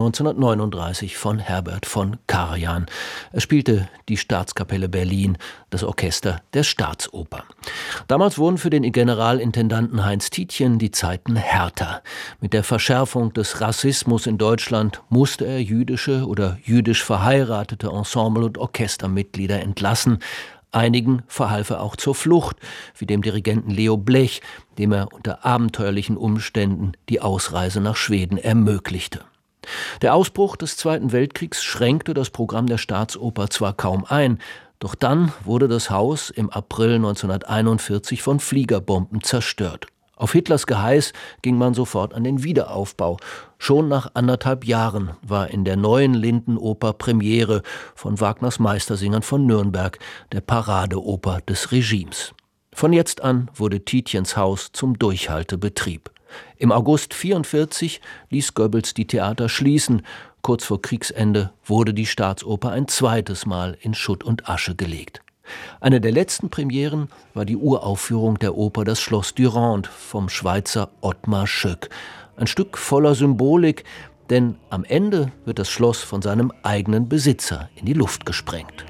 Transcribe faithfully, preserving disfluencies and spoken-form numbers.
neunzehnhundertneununddreißig von Herbert von Karajan. Er spielte die Staatskapelle Berlin, das Orchester der Staatsoper. Damals wurden für den Generalintendanten Heinz Tietjen die Zeiten härter. Mit der Verschärfung des Rassismus in Deutschland musste er jüdische oder jüdisch verheiratete Ensemble- und Orchestermitglieder entlassen. Einigen verhalf er auch zur Flucht, wie dem Dirigenten Leo Blech, dem er unter abenteuerlichen Umständen die Ausreise nach Schweden ermöglichte. Der Ausbruch des Zweiten Weltkriegs schränkte das Programm der Staatsoper zwar kaum ein, doch dann wurde das Haus im April neunzehnhunderteinundvierzig von Fliegerbomben zerstört. Auf Hitlers Geheiß ging man sofort an den Wiederaufbau. Schon nach anderthalb Jahren war in der neuen Lindenoper Premiere von Wagners Meistersingern von Nürnberg, der Paradeoper des Regimes. Von jetzt an wurde Tietjens Haus zum Durchhaltebetrieb. Im August neunzehnhundertvierundvierzig ließ Goebbels die Theater schließen. Kurz vor Kriegsende wurde die Staatsoper ein zweites Mal in Schutt und Asche gelegt. Eine der letzten Premieren war die Uraufführung der Oper Das Schloss Dürande vom Schweizer Ottmar Schöck. Ein Stück voller Symbolik, denn am Ende wird das Schloss von seinem eigenen Besitzer in die Luft gesprengt.